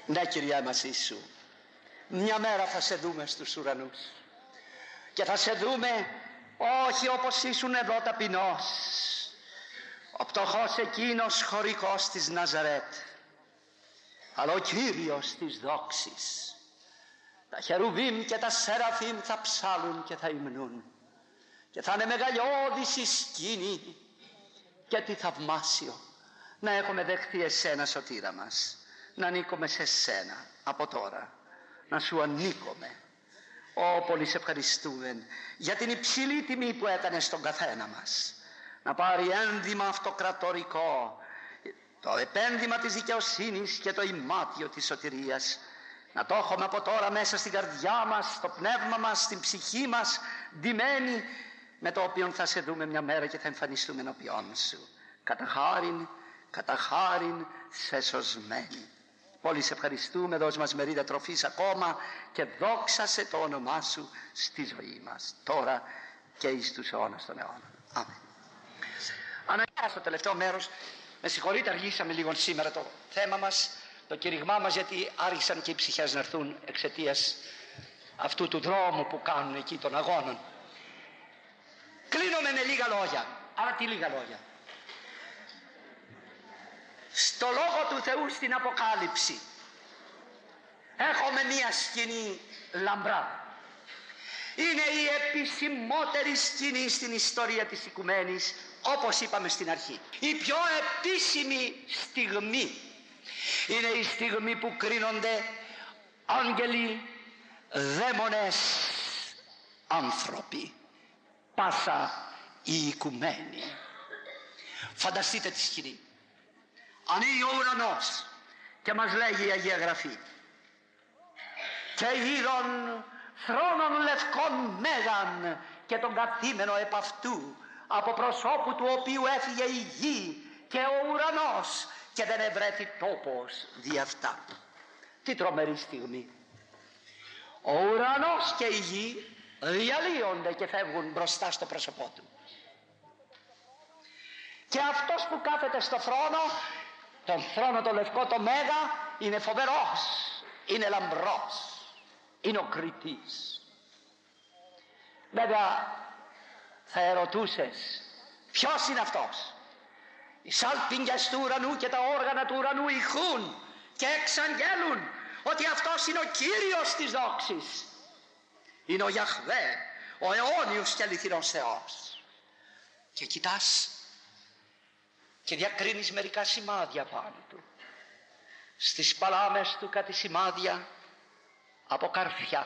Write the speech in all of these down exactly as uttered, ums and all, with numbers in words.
Ναι, Κυρία μας Ιησού, μια μέρα θα σε δούμε στους ουρανούς και θα σε δούμε όχι όπως ήσουν εδώ ταπεινός, ο πτωχός εκείνος χωρικός της Ναζαρέτ, αλλά ο Κύριος της δόξης. Τα χερουβίμ και τα σεραφίμ θα ψάλουν και θα υμνούν και θα είναι μεγαλειώδης η σκηνή. Και τι θαυμάσιο να έχουμε δεχθεί εσένα, σωτήρα μας, να ανήκουμε σε σένα από τώρα, να σου ανήκουμε. Ω, πολύ σε ευχαριστούμε για την υψηλή τιμή που έκανες στον καθένα μας, να πάρει ένδυμα αυτοκρατορικό, το επένδυμα της δικαιοσύνης και το ημάτιο της σωτηρίας, να το έχουμε από τώρα μέσα στην καρδιά μας, στο πνεύμα μας, στην ψυχή μας, ντυμένη, με το οποίο θα σε δούμε μια μέρα και θα εμφανιστούμε ενώπιόν σου, κατά χάριν, κατά χάριν σε σωσμένη. Πολύ σε ευχαριστούμε, δώσ' μας μερίδα τροφής ακόμα και δόξασε το όνομά σου στη ζωή μας, τώρα και εις τους αιώνας των αιώνων. Αμήν. Αναγιά στο τελευταίο μέρος, με συγχωρείτε, αργήσαμε λίγο σήμερα το θέμα μας, το κηρυγμά μας, γιατί άρχισαν και οι ψυχές να έρθουν εξαιτίας αυτού του δρόμου που κάνουν εκεί των αγώνων. Κλείνομαι με λίγα λόγια. Αλλά τι λίγα λόγια? Στο Λόγο του Θεού στην Αποκάλυψη έχουμε μία σκηνή λαμπρά. Είναι η επισημότερη σκηνή στην ιστορία της οικουμένης, όπως είπαμε στην αρχή. Η πιο επίσημη στιγμή είναι η στιγμή που κρίνονται άγγελοι, δαίμονες, άνθρωποι, πάσα η οικουμένη. Φανταστείτε τη σκηνή. Ανοίγει ο ουρανός και μας λέγει η Αγία Γραφή: και είδον θρόνον λευκόν μέγαν και τον καθήμενο επ' αυτού, από προσώπου του οποίου έφυγε η γη και ο ουρανός και δεν ευρέθη τόπος δι' αυτά. Τι τρομερή στιγμή! Ο ουρανός και η γη διαλύονται και φεύγουν μπροστά στο πρόσωπό του. Και αυτός που κάθεται στο θρόνο, τον θρόνο το λευκό το μέγα, είναι φοβερός, είναι λαμπρός, είναι ο κριτής. Βέβαια θα ερωτούσες, ποιος είναι αυτός? Οι σάλπιγγες του ουρανού και τα όργανα του ουρανού ηχούν και εξαγγέλουν ότι αυτός είναι ο Κύριος της δόξης. Είναι ο Ιαχβέ, ο αιώνιος και αληθινός Θεός. Και κοιτάς και διακρίνεις μερικά σημάδια πάνω του. Στις παλάμες του κάτι σημάδια από καρφιά.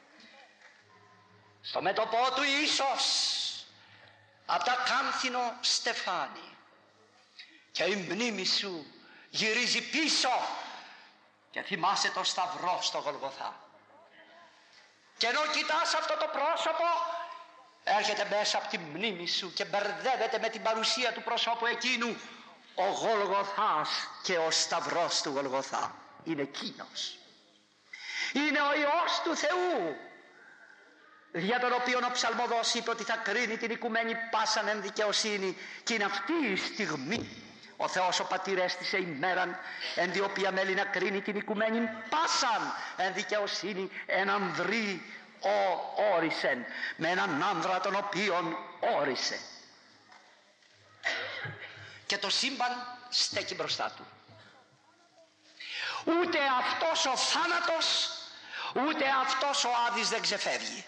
Στο μέτωπό του ίσως από τα κάμφινο στεφάνι. Και η μνήμη σου γυρίζει πίσω και θυμάσαι το σταυρό στο Γολγοθά. Και ενώ κοιτάς αυτό το πρόσωπο, έρχεται μέσα από τη μνήμη σου και μπερδεύεται με την παρουσία του προσώπου εκείνου ο Γολγοθάς και ο σταυρός του Γολγοθά. Είναι εκείνος. Είναι ο Υιός του Θεού, για τον οποίο ο ψαλμοδός είπε ότι θα κρίνει την οικουμένη πάσαν εν δικαιοσύνη. Και είναι αυτή η στιγμή ο Θεός ο Πατήρ έστησε ημέραν εν τη οποία μέλη να κρίνει την οικουμένη πάσαν εν δικαιοσύνη, εν ανδρή ο όρισεν, με έναν άνδρα τον οποίον όρισε. Και το σύμπαν στέκει μπροστά του. Ούτε αυτός ο θάνατος, ούτε αυτός ο Άδης δεν ξεφεύγει.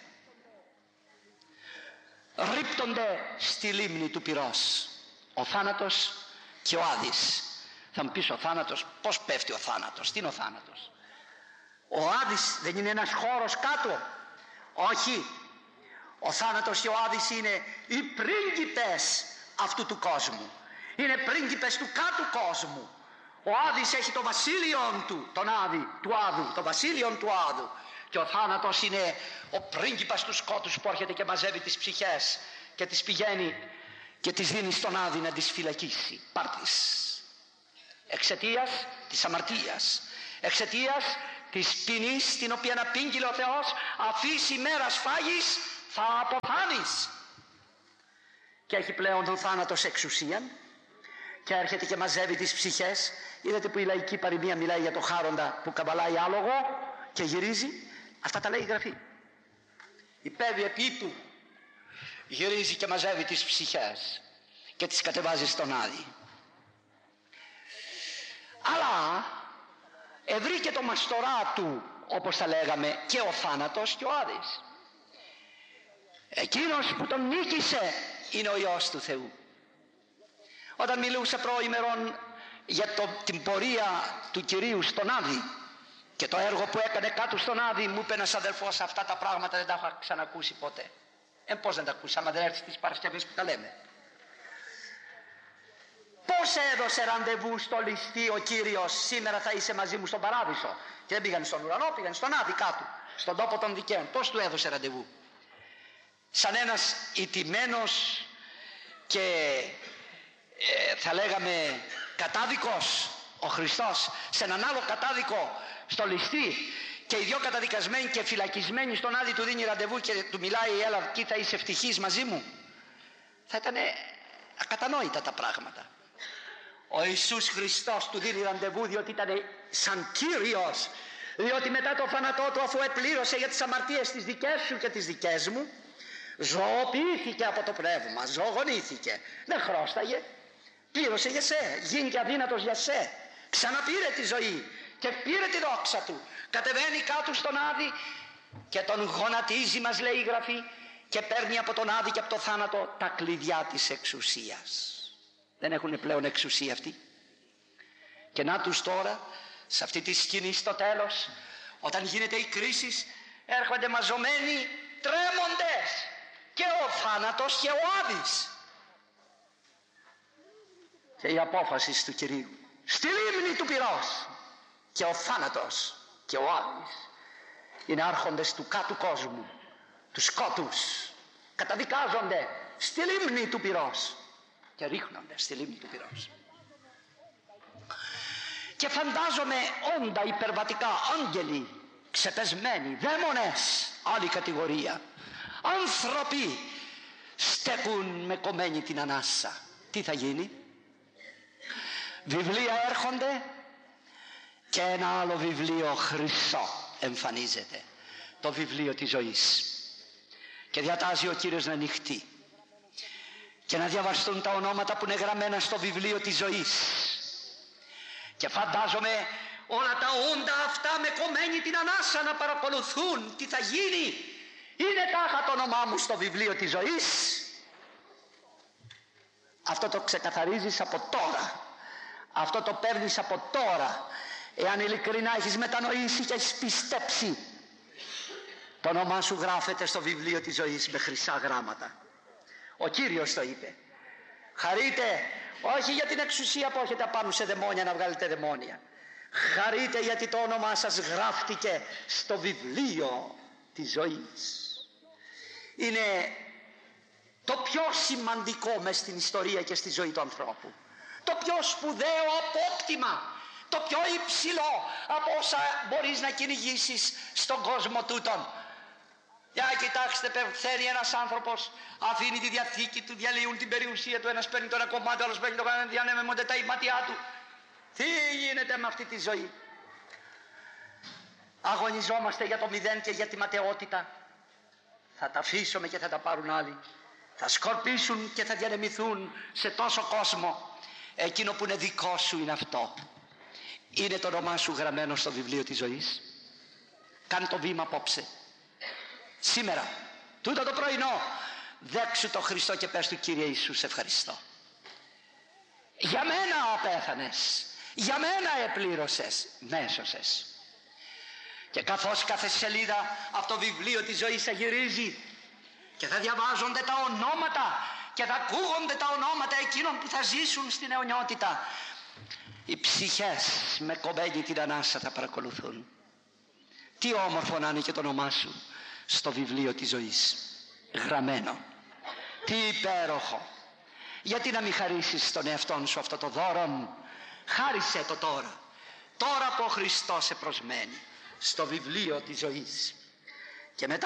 Ρίπτονται στη λίμνη του πυρός ο θάνατος και ο Άδης. Θα μου πεις, ο θάνατος, πώς πέφτει ο θάνατος? Τι είναι ο θάνατος? Ο Άδης δεν είναι ένας χώρος κάτω? Όχι. Ο θάνατος και ο Άδης είναι οι πρίγκιπες αυτού του κόσμου. Είναι πρίγκιπες του κάτω κόσμου. Ο Άδης έχει το βασίλειον του, τον Άδη, του Άδου, το βασίλειον του Άδου. Και ο θάνατος είναι ο πρίγκιπας του σκότους που έρχεται και μαζεύει τις ψυχές και τις πηγαίνει και τις δίνει στον Άδη να τις φυλακίσει. Πάρτης. Εξαιτίας της αμαρτίας, εξαιτίας της ποινής την οποία απήγγειλε ο Θεός, αφήσει μέρας φάγης θα αποθάνεις. Και έχει πλέον τον θάνατος εξουσία και έρχεται και μαζεύει τις ψυχές. Είδατε που η λαϊκή παροιμία μιλάει για το χάροντα που καβαλάει άλογο και γυρίζει? Αυτά τα λέει η Γραφή. Υπέβει επί του, γυρίζει και μαζεύει τις ψυχές και τις κατεβάζει στον Άδη. Αλλά ευρήκε το μαστορά του, όπως θα λέγαμε, και ο θάνατος και ο Άδης. Εκείνος που τον νίκησε είναι ο Υιός του Θεού. Όταν μιλούσα προημερών για το, την πορεία του Κυρίου στον Άδη και το έργο που έκανε κάτω στον Άδη, μου είπε ένας αδελφός, αυτά τα πράγματα δεν τα είχα ξανακούσει ποτέ. Ε, πώς δεν τα ακούσει, άμα δεν έρθει τις Παρασκευές που τα λέμε? Πώς έδωσε ραντεβού στο ληστή ο Κύριος, σήμερα θα είσαι μαζί μου στον Παράδεισο? Και δεν πήγαν στον ουρανό, πήγαν στον Άδη κάτω, στον τόπο των δικαίων. Πώς του έδωσε ραντεβού? Σαν ένας ηττημένος και ε, θα λέγαμε κατάδικος ο Χριστός σε έναν άλλο κατάδικο στο ληστή, και οι δυο καταδικασμένοι και φυλακισμένοι στον Άδη του δίνει ραντεβού και του μιλάει, έλα εκεί θα είσαι ευτυχής μαζί μου. Θα ήταν ακατανόητα τα πράγματα. Ο Ιησούς Χριστός του δίνει ραντεβού διότι ήταν σαν Κύριος, διότι μετά το θάνατό του, αφού επλήρωσε για τις αμαρτίες τις δικές σου και τις δικές μου, ζωοποιήθηκε από το πνεύμα, ζωογονήθηκε, δεν χρώσταγε, πλήρωσε για σε, γίνηκε αδύνατος για σε, ξαναπήρε τη ζωή και πήρε τη δόξα του, κατεβαίνει κάτω στον Άδη και τον γονατίζει, μας λέει η Γραφή, και παίρνει από τον Άδη και από το θάνατο τα κλειδιά της εξουσίας. Δεν έχουν πλέον εξουσία αυτοί. Και να τους τώρα, σε αυτή τη σκηνή στο τέλος, όταν γίνεται η κρίση, έρχονται μαζωμένοι τρέμοντες, και ο θάνατος και ο Άδης. Και η απόφαση του Κυρίου, στη λίμνη του πυρός, και ο θάνατος και ο Άδης είναι άρχοντες του κάτω κόσμου, του σκότους, καταδικάζονται στη λίμνη του πυρός και ρίχνονται στη λίμνη του πυρός. Και φαντάζομαι όντα υπερβατικά, άγγελοι ξεπεσμένοι, δαίμονες άλλη κατηγορία, άνθρωποι στέκουν με κομμένη την ανάσα. Τι θα γίνει? Βιβλία έρχονται και ένα άλλο βιβλίο χρυσό εμφανίζεται, το βιβλίο της ζωής, και διατάζει ο Κύριος να ανοιχτεί και να διαβαστούν τα ονόματα που είναι γραμμένα στο βιβλίο της ζωής. Και φαντάζομαι όλα τα όντα αυτά με κομμένη την ανάσα να παρακολουθούν τι θα γίνει. Είναι τάχα το όνομά μου στο βιβλίο της ζωής? Αυτό το ξεκαθαρίζεις από τώρα, αυτό το παίρνεις από τώρα, εάν ειλικρινά έχεις μετανοήσει και έχεις πιστέψει. Το όνομά σου γράφεται στο βιβλίο της ζωής με χρυσά γράμματα. Ο Κύριος το είπε. Χαρείτε όχι για την εξουσία που έχετε απάνω σε δαιμόνια να βγάλετε δαιμόνια. Χαρείτε γιατί το όνομά σας γράφτηκε στο βιβλίο της ζωής. Είναι το πιο σημαντικό μες στην ιστορία και στη ζωή του ανθρώπου. Το πιο σπουδαίο απόκτημα, το πιο υψηλό από όσα μπορείς να κυνηγήσεις στον κόσμο τούτον. Για κοιτάξτε, πεθαίνει ένας άνθρωπος, αφήνει τη διαθήκη του, διαλύουν την περιουσία του, ένας παίρνει το ένα κομμάτι, άλλος παίρνει το κανένα, διανέμονται τα ηματιά του. Τι γίνεται με αυτή τη ζωή? Αγωνιζόμαστε για το μηδέν και για τη ματαιότητα. Θα τα αφήσουμε και θα τα πάρουν άλλοι. Θα σκορπίσουν και θα διανεμηθούν σε τόσο κόσμο. Εκείνο που είναι δικό σου είναι αυτό. Είναι το όνομά σου γραμμένο στο βιβλίο της ζωής? Κάνε το βήμα απόψε. Σήμερα, τούτο το πρωινό, δέξου το Χριστό και πες του, Κύριε Ιησού, σε ευχαριστώ. Για μένα απέθανες, για μένα επλήρωσες, με έσωσες. Και καθώς κάθε σελίδα από το βιβλίο της ζωής θα γυρίζει και θα διαβάζονται τα ονόματα και θα ακούγονται τα ονόματα εκείνων που θα ζήσουν στην αιωνιότητα, οι ψυχές με κομμένη την ανάσα θα παρακολουθούν. Τι όμορφο να είναι και το όνομά σου στο βιβλίο της ζωής γραμμένο. Τι υπέροχο. Γιατί να μην χαρίσεις στον εαυτόν σου αυτό το δώρο? Χάρισε το τώρα, τώρα που ο Χριστός σε προσμένει στο βιβλίο της ζωής. Και μετά,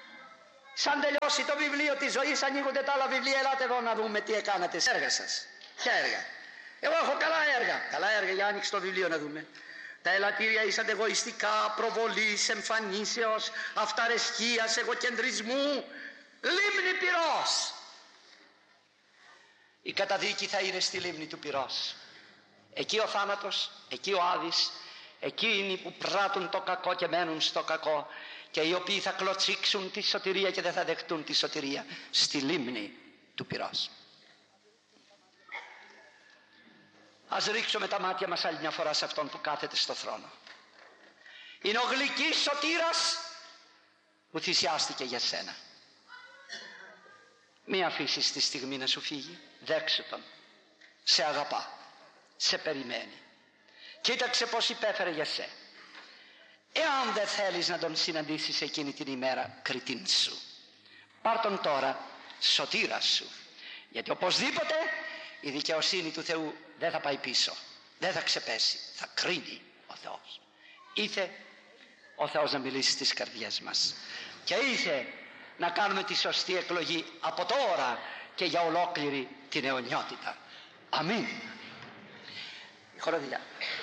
σαν τελειώσει το βιβλίο της ζωής, ανοίγονται τα άλλα βιβλία. Ελάτε εδώ να δούμε τι έκανατε σε έργα σας. Ποια έργα? Εγώ έχω καλά έργα. Καλά έργα, για άνοιξε το βιβλίο να δούμε. Τα ελαττήρια εις αντεγωιστικά, προβολής, εμφανίσεως, αυταρεσκίας, εγωκεντρισμού, λίμνη πυρός. Η καταδίκη θα είναι στη λίμνη του πυρός. Εκεί ο θάνατος, εκεί ο Άδης, εκείνοι που πράττουν το κακό και μένουν στο κακό και οι οποίοι θα κλωτσίξουν τη σωτηρία και δεν θα δεχτούν τη σωτηρία, στη λίμνη του πυρός. Ας ρίξουμε τα μάτια μας άλλη μια φορά σε αυτόν που κάθεται στο θρόνο. Είναι ο γλυκής σωτήρας που θυσιάστηκε για σένα. Μη αφήσεις τη στιγμή να σου φύγει. Δέξου τον. Σε αγαπά. Σε περιμένει. Κοίταξε πως υπέφερε για σέ. Εάν δεν θέλεις να τον συναντήσεις εκείνη την ημέρα, κριτήν σου, πάρ' τον τώρα σωτήρας σου. Γιατί οπωσδήποτε η δικαιοσύνη του Θεού δεν θα πάει πίσω. Δεν θα ξεπέσει. Θα κρίνει ο Θεός. Ήθε ο Θεός να μιλήσει στις καρδιές μας. Και ήθε να κάνουμε τη σωστή εκλογή από τώρα και για ολόκληρη την αιωνιότητα. Αμήν. Η χοροδιά.